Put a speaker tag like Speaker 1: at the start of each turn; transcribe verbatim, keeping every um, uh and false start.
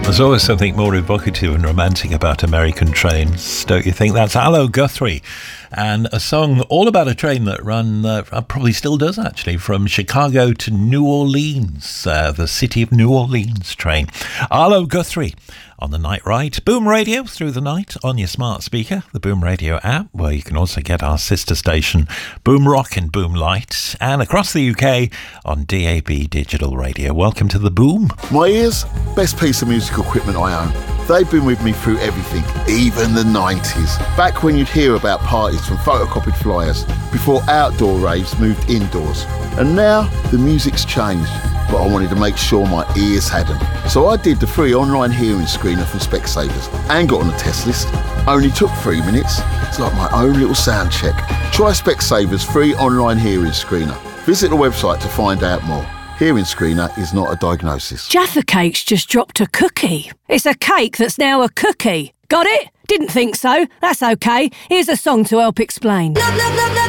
Speaker 1: There's always something more evocative and romantic about American trains, don't you think? That's Allo Guthrie, and a song all about a train that ran, uh, probably still does actually, from Chicago to New Orleans, uh, the City of New Orleans train. Allo Guthrie on the Night Ride. Boom Radio through the night on your smart speaker, the Boom Radio app, where you can also get our sister station Boom Rock and Boom Light, and across the U K on D A B Digital Radio. Welcome to the Boom.
Speaker 2: My ears, best piece of musical equipment I own. They've been with me through everything, even the nineties. Back when you'd hear about parties from photocopied flyers, before outdoor raves moved indoors. And now the music's changed, but I wanted to make sure my ears hadn't. So I did the free online hearing screener from Specsavers and got on the test list. Only took three minutes. It's like my own little sound check. Try Specsavers free online hearing screener. Visit the website to find out more. Hearing screener is not a diagnosis.
Speaker 3: Jaffa Cake's just dropped a cookie. It's a cake that's now a cookie. Got it? Didn't think so. That's okay. Here's a song to help explain. Love, love, love, love.